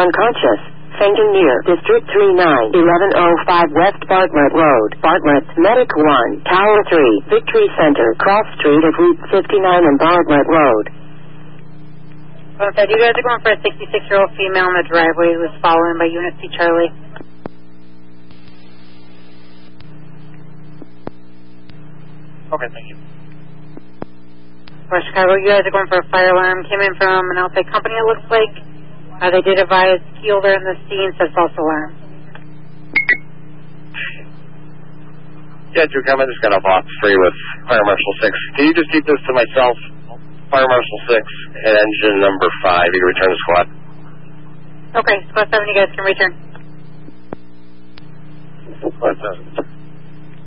unconscious. Fainting near District 39, 1105 West Bartlett Road, Bartlett, Medic 1, Tower 3, Victory Center, Cross Street of Route 59 and Bartlett Road. Okay, you guys are going for a 66-year-old female in the driveway who was following by Unit C Charlie. Okay, thank you. West Chicago, you guys are going for a fire alarm. Came in from an outside company, it looks like. They did advise key holder in the scene, says false alarm. Yeah, Drew, I just got off box free with Fire Marshal 6. Can you just keep this to myself? Fire Marshal 6 and engine number 5. You can return the squad. Okay, squad 7, you guys can return. Squad 7.